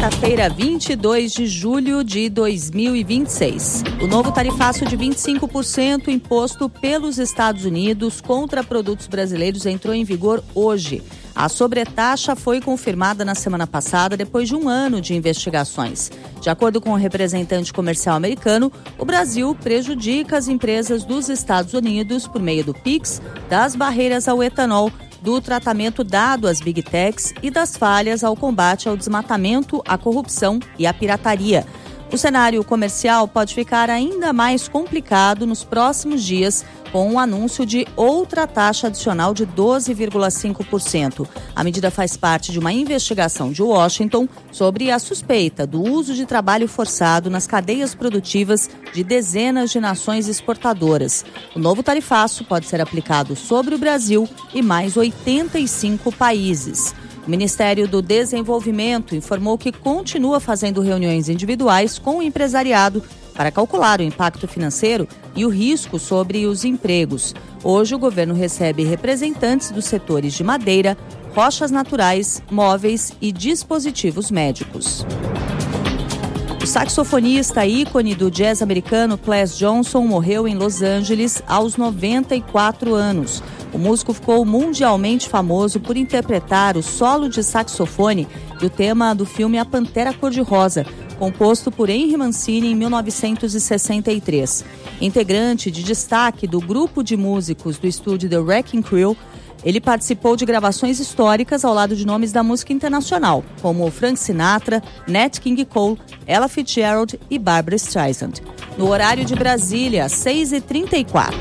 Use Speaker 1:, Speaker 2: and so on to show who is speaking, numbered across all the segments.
Speaker 1: quarta-feira, 22 de julho de 2026. O novo tarifaço de 25% imposto pelos Estados Unidos contra produtos brasileiros entrou em vigor hoje. A sobretaxa foi confirmada na semana passada, depois de um ano de investigações. De acordo com o representante comercial americano, o Brasil prejudica as empresas dos Estados Unidos por meio do PIX, das barreiras ao etanol, do tratamento dado às Big Techs e das falhas ao combate ao desmatamento, à corrupção e à pirataria. O cenário comercial pode ficar ainda mais complicado nos próximos dias com o anúncio de outra taxa adicional de 12,5%. A medida faz parte de uma investigação de Washington sobre a suspeita do uso de trabalho forçado nas cadeias produtivas de dezenas de nações exportadoras. O novo tarifaço pode ser aplicado sobre o Brasil e mais 85 países. O Ministério do Desenvolvimento informou que continua fazendo reuniões individuais com o empresariado para calcular o impacto financeiro e o risco sobre os empregos. Hoje, o governo recebe representantes dos setores de madeira, rochas naturais, móveis e dispositivos médicos. O saxofonista ícone do jazz americano Claes Johnson morreu em Los Angeles aos 94 anos. O músico ficou mundialmente famoso por interpretar o solo de saxofone do tema do filme A Pantera Cor-de-Rosa, composto por Henry Mancini em 1963. Integrante de destaque do grupo de músicos do estúdio The Wrecking Crew, ele participou de gravações históricas ao lado de nomes da música internacional, como Frank Sinatra, Nat King Cole, Ella Fitzgerald e Barbra Streisand. No horário de Brasília, 6h34.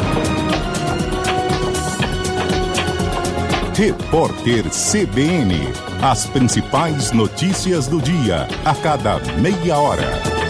Speaker 2: Repórter CBN. As principais notícias do dia, a cada meia hora.